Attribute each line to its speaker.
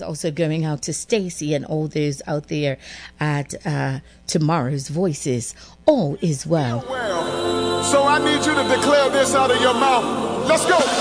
Speaker 1: also going out to Stacy and all those out there at Tomorrow's Voices. All is well.
Speaker 2: So I need you to declare this out of your mouth. Let's go.